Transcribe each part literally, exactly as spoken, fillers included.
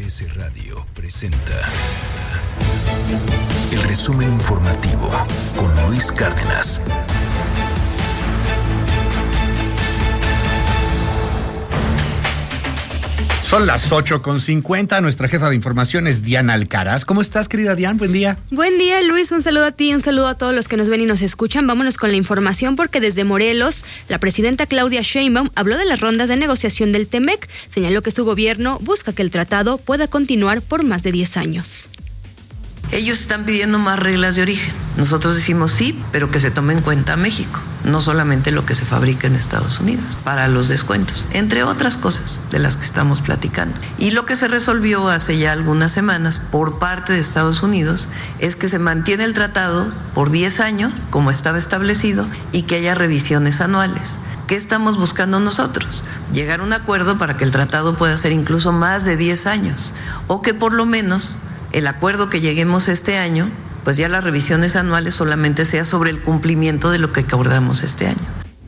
M B S Radio presenta el resumen informativo con Luis Cárdenas. Son las ocho con cincuenta, nuestra jefa de información es Diana Alcaraz. ¿Cómo estás, querida Diana? Buen día. Buen día, Luis, un saludo a ti y un saludo a todos los que nos ven y nos escuchan. Vámonos con la información porque desde Morelos, la presidenta Claudia Sheinbaum habló de las rondas de negociación del T-MEC. Señaló que su gobierno busca que el tratado pueda continuar por más de diez años. Ellos están pidiendo más reglas de origen. Nosotros decimos sí, pero que se tome en cuenta México, no solamente lo que se fabrica en Estados Unidos, para los descuentos, entre otras cosas de las que estamos platicando. Y lo que se resolvió hace ya algunas semanas por parte de Estados Unidos es que se mantiene el tratado por diez años, como estaba establecido, y que haya revisiones anuales. ¿Qué estamos buscando nosotros? Llegar a un acuerdo para que el tratado pueda ser incluso más de diez años, o que por lo menos el acuerdo que lleguemos este año, pues ya las revisiones anuales solamente sea sobre el cumplimiento de lo que acordamos este año.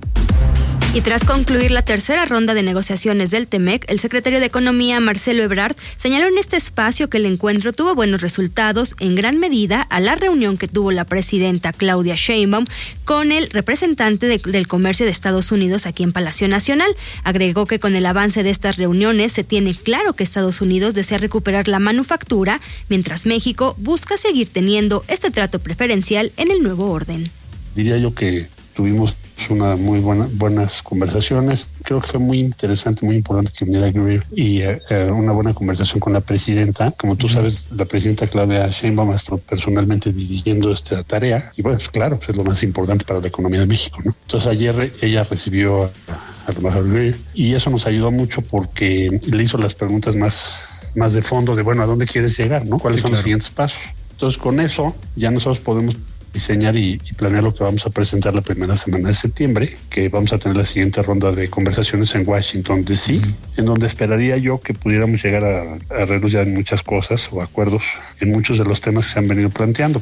Y tras concluir la tercera ronda de negociaciones del T-MEC, el secretario de Economía, Marcelo Ebrard, señaló en este espacio que el encuentro tuvo buenos resultados en gran medida a la reunión que tuvo la presidenta Claudia Sheinbaum con el representante de, del comercio de Estados Unidos aquí en Palacio Nacional. Agregó que con el avance de estas reuniones se tiene claro que Estados Unidos desea recuperar la manufactura, mientras México busca seguir teniendo este trato preferencial en el nuevo orden. Diría yo que tuvimos una muy buena, buenas conversaciones. Creo que fue muy interesante, muy importante que viniera Greer y eh, una buena conversación con la presidenta. Como tú sabes, la presidenta Claudia Sheinbaum ha estado personalmente dirigiendo esta tarea y bueno, pues claro, pues es lo más importante para la economía de México, ¿no? Entonces ayer ella recibió a, a la embajadora Greer y eso nos ayudó mucho porque le hizo las preguntas más, más de fondo de, bueno, ¿a dónde quieres llegar, no? ¿Cuáles sí, son claro. los siguientes pasos? Entonces con eso ya nosotros podemos diseñar y, y planear lo que vamos a presentar la primera semana de septiembre, que vamos a tener la siguiente ronda de conversaciones en Washington D C, uh-huh. en donde esperaría yo que pudiéramos llegar a, a arreglos ya en muchas cosas o acuerdos en muchos de los temas que se han venido planteando.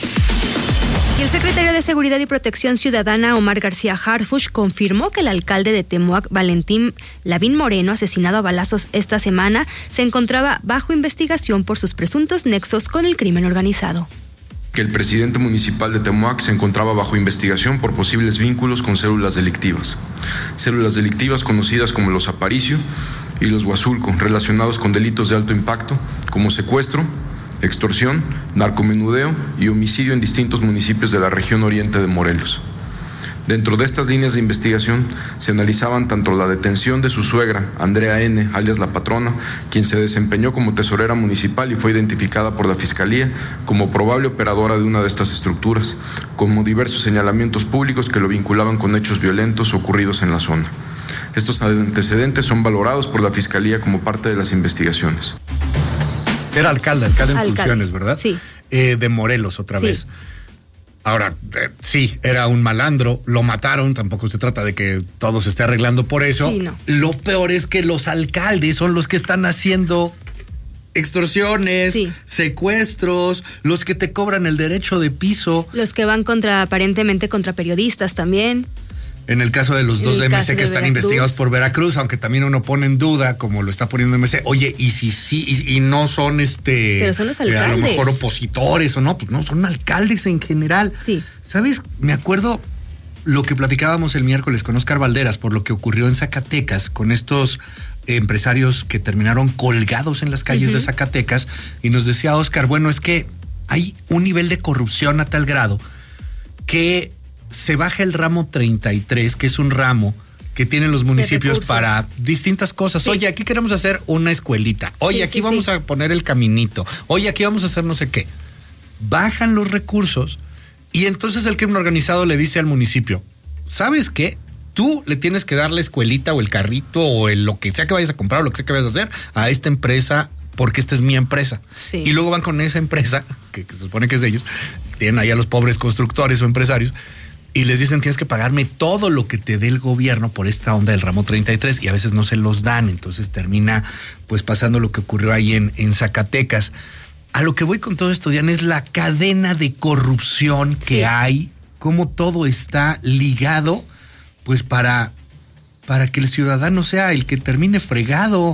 Y el secretario de Seguridad y Protección Ciudadana, Omar García Harfuch, confirmó que el alcalde de Temoac, Valentín Lavín Moreno, asesinado a balazos esta semana, se encontraba bajo investigación por sus presuntos nexos con el crimen organizado. Que el presidente municipal de Temoac se encontraba bajo investigación por posibles vínculos con células delictivas. Células delictivas conocidas como los Aparicio y los Huazulco, relacionados con delitos de alto impacto como secuestro, extorsión, narcomenudeo y homicidio en distintos municipios de la región oriente de Morelos. Dentro de estas líneas de investigación se analizaban tanto la detención de su suegra, Andrea N., alias La Patrona, quien se desempeñó como tesorera municipal y fue identificada por la Fiscalía como probable operadora de una de estas estructuras, como diversos señalamientos públicos que lo vinculaban con hechos violentos ocurridos en la zona. Estos antecedentes son valorados por la Fiscalía como parte de las investigaciones. Era alcalde, alcalde en Alcalde. funciones, ¿verdad? Sí. Eh, de Morelos, otra Sí. vez. Ahora, eh, sí, era un malandro, lo mataron, tampoco se trata de que todo se esté arreglando por eso. Sí, no. Lo peor es que los alcaldes son los que están haciendo extorsiones, sí. secuestros, los que te cobran el derecho de piso. Los que van contra, aparentemente contra periodistas también. En el caso de los dos de M C que están Veracruz. investigados por Veracruz, aunque también uno pone en duda, como lo está poniendo M C, oye, y si sí, y, y no son este, Pero son los eh, a lo alcaldes. mejor opositores o no, pues no, son alcaldes en general. Sí. ¿Sabes? Me acuerdo lo que platicábamos el miércoles con Oscar Valderas por lo que ocurrió en Zacatecas con estos empresarios que terminaron colgados en las calles uh-huh. de Zacatecas, y nos decía Oscar, bueno, es que hay un nivel de corrupción a tal grado que se baja el ramo treinta y tres, que es un ramo que tienen los municipios para distintas cosas. Sí. Oye, aquí queremos hacer una escuelita. Oye, sí, aquí sí, vamos sí. a poner el caminito. Oye, aquí vamos a hacer no sé qué. Bajan los recursos y entonces el crimen organizado le dice al municipio, ¿sabes qué? Tú le tienes que dar la escuelita o el carrito o el, lo que sea que vayas a comprar o lo que sea que vayas a hacer a esta empresa porque esta es mi empresa. Sí. Y luego van con esa empresa, que, que se supone que es de ellos, tienen ahí a los pobres constructores o empresarios, y les dicen, tienes que pagarme todo lo que te dé el gobierno por esta onda del ramo treinta y tres, y a veces no se los dan, entonces termina pues pasando lo que ocurrió ahí en, en Zacatecas. A lo que voy con todo esto, Diana, es la cadena de corrupción que sí. hay, cómo todo está ligado, pues para, para que el ciudadano sea el que termine fregado.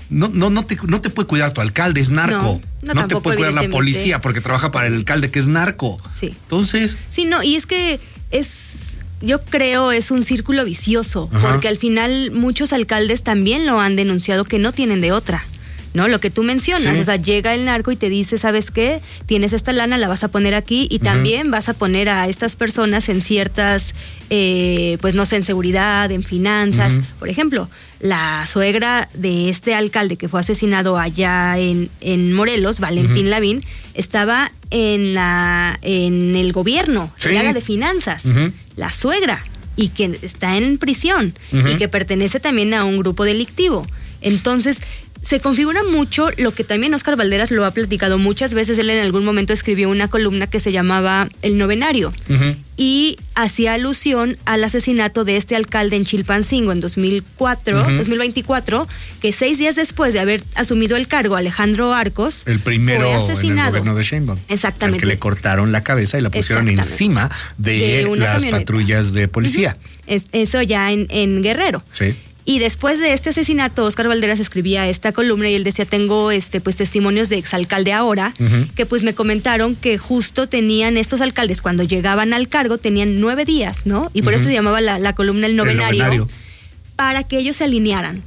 no, no, no, te, no te puede cuidar tu alcalde, es narco. No, no, no te puede cuidar la policía porque sí. trabaja para el alcalde que es narco. Sí. Entonces. Sí, no, y es que es, yo creo, es un círculo vicioso, Ajá. porque al final muchos alcaldes también lo han denunciado que no tienen de otra. ¿No? Lo que tú mencionas, sí. o sea, llega el narco y te dice, ¿sabes qué? Tienes esta lana, la vas a poner aquí y uh-huh. también vas a poner a estas personas en ciertas, eh, pues no sé, en seguridad, en finanzas. Uh-huh. Por ejemplo, la suegra de este alcalde que fue asesinado allá en, en Morelos, Valentín uh-huh. Lavín, estaba en la en el gobierno, sí. en el área de finanzas, uh-huh. la suegra, y que está en prisión uh-huh. y que pertenece también a un grupo delictivo. Entonces, se configura mucho lo que también Óscar Valderas lo ha platicado muchas veces. Él en algún momento escribió una columna que se llamaba El Novenario uh-huh. y hacía alusión al asesinato de este alcalde en Chilpancingo en dos mil cuatro, uh-huh. dos mil veinticuatro, que seis días después de haber asumido el cargo, Alejandro Arcos, el primero fue asesinado. En el gobierno de Sheinbaum. Exactamente. Al que le cortaron la cabeza y la pusieron encima de, de las camioneta. patrullas de policía. Uh-huh. es, eso ya en, en Guerrero. Sí. Y después de este asesinato, Óscar Valderas escribía esta columna y él decía, tengo este pues testimonios de exalcalde ahora, uh-huh. que pues me comentaron que justo tenían estos alcaldes, cuando llegaban al cargo, tenían nueve días, ¿no? Y por uh-huh. eso se llamaba la, la columna El Novenario, El Novenario, para que ellos se alinearan.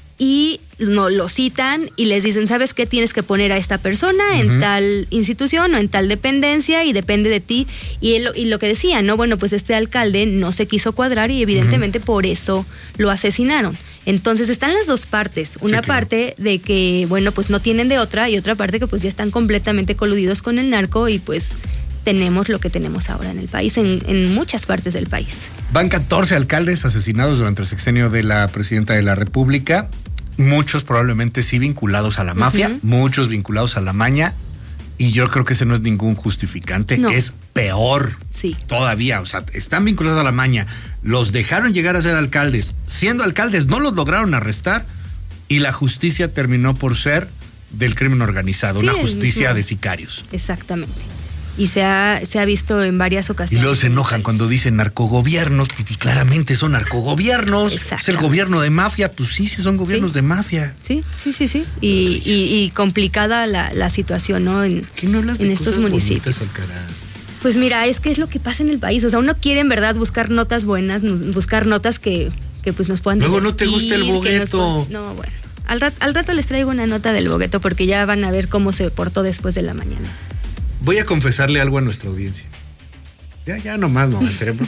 Y no, lo citan y les dicen, ¿sabes qué? Tienes que poner a esta persona uh-huh. en tal institución o en tal dependencia y depende de ti. Y, él, y lo que decía, ¿no? Bueno, pues este alcalde no se quiso cuadrar y evidentemente uh-huh. por eso lo asesinaron. Entonces están las dos partes. Una sí, claro. parte de que, bueno, pues no tienen de otra y otra parte que pues ya están completamente coludidos con el narco y pues tenemos lo que tenemos ahora en el país, en, en muchas partes del país. Van catorce alcaldes asesinados durante el sexenio de la presidenta de la República. Muchos probablemente sí vinculados a la mafia, uh-huh. muchos vinculados a la maña, y yo creo que ese no es ningún justificante, no. es peor sí. todavía, o sea, están vinculados a la maña, los dejaron llegar a ser alcaldes, siendo alcaldes no los lograron arrestar, y la justicia terminó por ser del crimen organizado, sí, una justicia de sicarios. Exactamente. Y se ha, se ha visto en varias ocasiones. Y luego se enojan cuando dicen narcogobiernos, pues, pues claramente son narcogobiernos. Es el gobierno de mafia, pues sí, sí son gobiernos sí. de mafia. Sí, sí, sí, sí. Y, y, y complicada la, la situación, ¿no? En, ¿Qué no hablas de en estos municipios. Pues mira, es que es lo que pasa en el país. O sea, uno quiere en verdad buscar notas buenas, buscar notas que, que pues nos puedan Luego no te gusta el bogueto. Puedan, no, bueno. Al, rat, al rato les traigo una nota del bogueto porque ya van a ver cómo se portó después de la mañana. Voy a confesarle algo a nuestra audiencia. Ya, ya nomás no me enteré.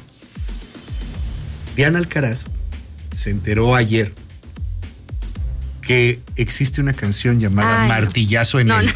Diana Alcaraz se enteró ayer que existe una canción llamada Ay, Martillazo en no, él. No.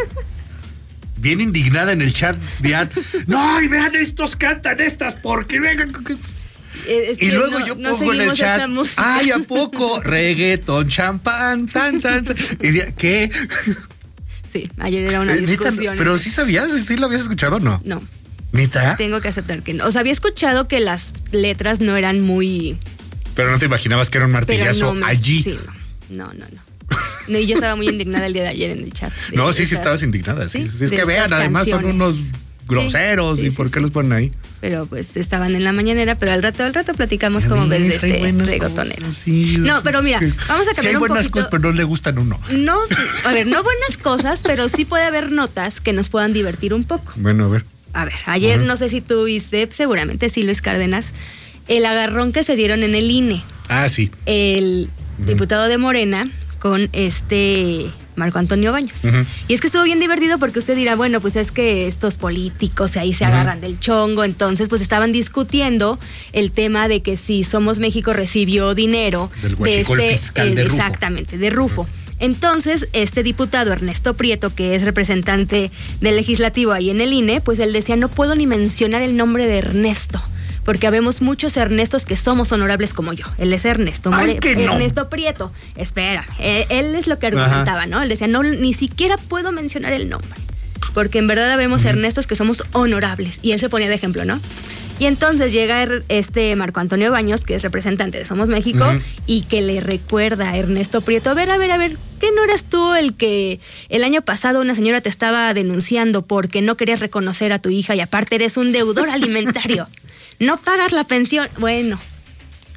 Bien indignada en el chat, Diana. No, y vean, estos cantan estas porque vengan. Es y luego no, yo no pongo en el chat, ay, ¿a poco? Reggaetón, champán, tan, tan, tan. Y de, ¿qué? Sí, ayer era una discusión. Pero sí sabías, sí lo habías escuchado o no. No. ¿Neta? Tengo que aceptar que no. O sea, había escuchado que las letras no eran muy... Pero no te imaginabas que era un martillazo no me... allí. Sí, no, no, no. no. No, y yo estaba muy indignada el día de ayer en el chat. De, no, sí, de sí esas, estabas indignada. Sí, ¿sí? Es que vean, además canciones. Son unos groseros. Sí, sí, ¿y sí, por qué sí. los ponen ahí? Pero pues estaban en la mañanera, pero al rato, al rato platicamos ya cómo ves de este reggaetonero. Sí, no, pero mira, que, vamos a cambiar sí hay un buenas poquito. Cosas, pero no le gustan uno. No, a ver, no buenas cosas, pero sí puede haber notas que nos puedan divertir un poco. Bueno, a ver. A ver, ayer uh-huh. no sé si tú viste, seguramente sí, Luis Cárdenas, el agarrón que se dieron en el I N E. Ah, sí. El uh-huh. diputado de Morena con este Marco Antonio Baños. Uh-huh. Y es que estuvo bien divertido porque usted dirá, bueno, pues es que estos políticos ahí se uh-huh. agarran del chongo, entonces pues estaban discutiendo el tema de que si Somos México recibió dinero del de este fiscal de Rufo. Exactamente, de Rufo. Uh-huh. Entonces, este diputado Ernesto Prieto, que es representante del legislativo ahí en el I N E, pues él decía, no puedo ni mencionar el nombre de Ernesto, porque habemos muchos Ernestos que somos honorables como yo. Él es Ernesto Ay, More, que no. Ernesto Prieto. Espera, él, él es lo que argumentaba, Ajá. ¿no? Él decía, no, ni siquiera puedo mencionar el nombre, porque en verdad habemos uh-huh. Ernestos que somos honorables. Y él se ponía de ejemplo, ¿no? Y entonces llega este Marco Antonio Baños, que es representante de Somos México, uh-huh. y que le recuerda a Ernesto Prieto, a ver, a ver, a ver, ¿qué no eras tú el que el año pasado una señora te estaba denunciando porque no querías reconocer a tu hija y aparte eres un deudor alimentario? No pagas la pensión. Bueno,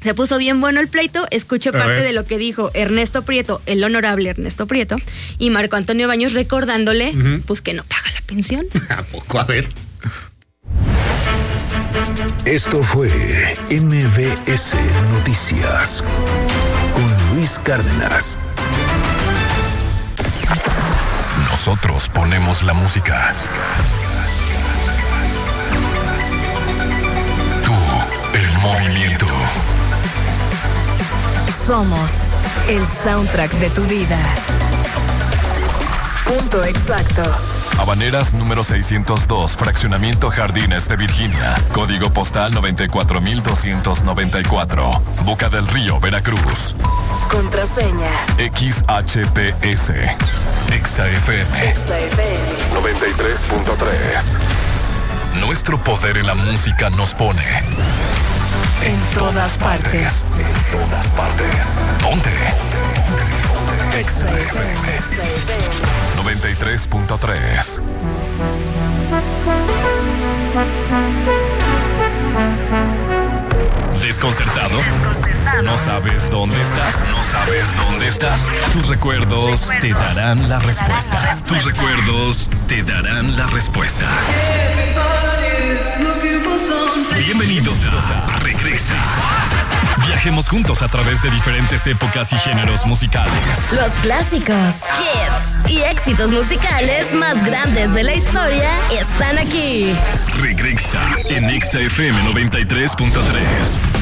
Se puso bien bueno el pleito. Escucho parte de lo que dijo Ernesto Prieto, el honorable Ernesto Prieto, y Marco Antonio Baños recordándole, uh-huh. pues que no paga la pensión. ¿A poco? A ver. Esto fue M B S Noticias con Luis Cárdenas. Nosotros ponemos la música. Tú, el movimiento. Somos el soundtrack de tu vida. Punto exacto. Habaneras número seiscientos dos, Fraccionamiento Jardines de Virginia. Código postal noventa y cuatro mil doscientos noventa y cuatro. Boca del Río, Veracruz. Contraseña X H P S. Exa F M. Exa F M noventa y tres punto tres. Nuestro poder en la música nos pone en todas partes. En todas partes. ¿Dónde? Exa F M noventa y tres punto tres. ¿Desconcertado? ¿No sabes dónde estás? ¿No sabes dónde estás? Tus recuerdos te darán la respuesta. Tus recuerdos te darán la respuesta. Bienvenidos a Regresa. Viajemos juntos a través de diferentes épocas y géneros musicales. Los clásicos, hits y éxitos musicales más grandes de la historia están aquí. Regresa en Exa F M noventa y tres punto tres.